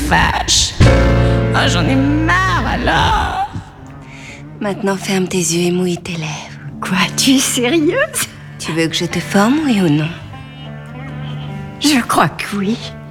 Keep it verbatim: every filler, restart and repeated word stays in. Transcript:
fâche. Oh, j'en ai marre alors. Maintenant, ferme tes yeux et mouille tes lèvres. Quoi, tu es sérieuse? Tu veux que je te forme, oui ou non? Je crois que oui.